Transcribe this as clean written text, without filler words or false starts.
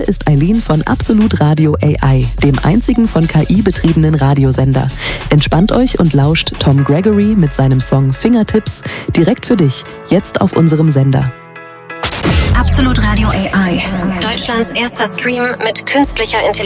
Hier ist Eileen von Absolut Radio AI, dem einzigen von KI betriebenen Radiosender. Entspannt euch und lauscht Tom Gregory mit seinem Song Fingertips direkt für dich, jetzt auf unserem Sender. Absolut Radio AI, Deutschlands erster Stream mit künstlicher Intelligenz.